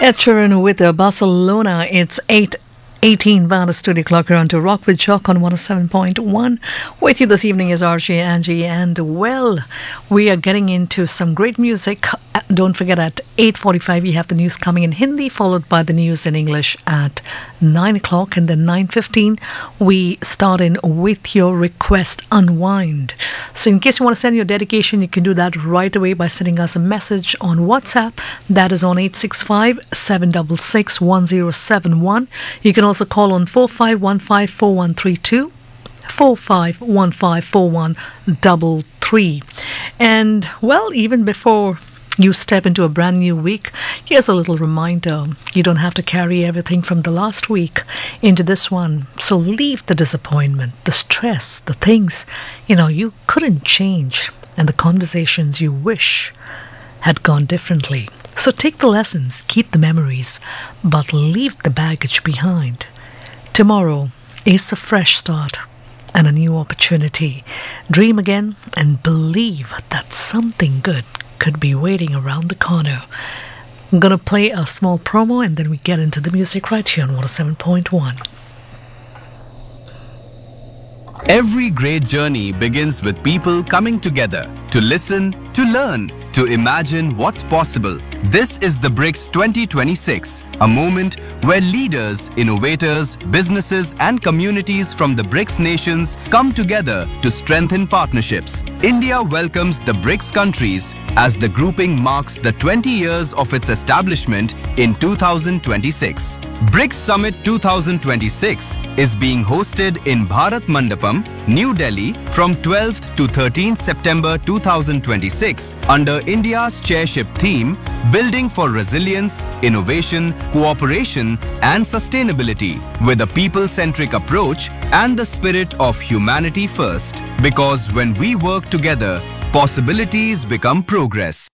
Ed Sheeran with Barcelona. It's 8:18 by the studio clock around to Rock with Jock on 107.1. With you this evening is RJ Angie, and well, we are getting into some great music. Don't forget at 8:45 we have the news coming in Hindi, followed by the news in English at 9 o'clock, and then 9:15 we start in With Your Request Unwind. So in case you want to send your dedication, you can do that right away by sending us a message on WhatsApp. That is on 865-766-1071. You can also call on 4515-4132. 4515-4133. And well, even before you step into a brand new week, here's a little reminder. You don't have to carry everything from the last week into this one. So leave the disappointment, the stress, the things you couldn't change, and the conversations you wish had gone differently. So take the lessons, keep the memories, but leave the baggage behind. Tomorrow is a fresh start and a new opportunity. Dream again and believe that something good could be waiting around the corner. I'm going to play a small promo and then we get into the music right here on 107.1. Every great journey begins with people coming together to listen, to learn, to imagine what's possible. This is the BRICS 2026, a moment where leaders, innovators, businesses and communities from the BRICS nations come together to strengthen partnerships. India welcomes the BRICS countries as the grouping marks the 20 years of its establishment in 2026. BRICS Summit 2026 is being hosted in Bharat Mandapam, New Delhi from 12th to 13th September 2026 under India's chairship theme, Building for Resilience, Innovation, Cooperation and Sustainability, with a people-centric approach and the spirit of humanity first. Because when we work together, possibilities become progress.